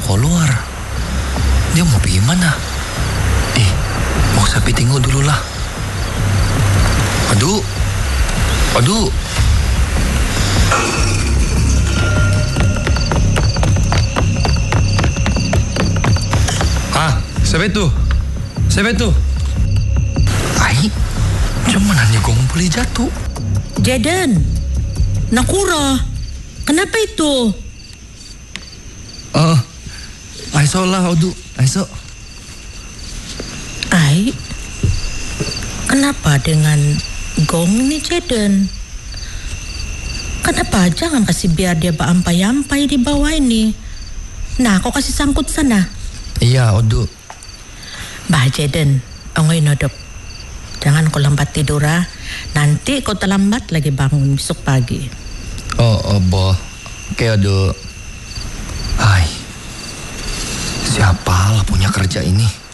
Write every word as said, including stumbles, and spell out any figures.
keluar. Dia mau pergi mana? Eh, mau saya pergi tengok dulu lah. Aduh, aduh. Ah, siapa itu? Siapa itu? Ai, cuma nanya gong boleh jatuh. Jaden, Nakura, kenapa itu? Ah, Aiso lah, Odu. Aiso. Ai, kenapa dengan gong ni Jaden? Kenapa jangan kasih biar dia berampai-ampai di bawah ini? Nah, kau kasih sangkut sana. Iya, Odu. Bah Jaden, ongoy nodop. Jangan kau lambat tidur ah. Nanti kau terlambat lagi bangun besok pagi. Oh, oh, boh. Oke, Odu. Hai. Siapalah punya kerja ini?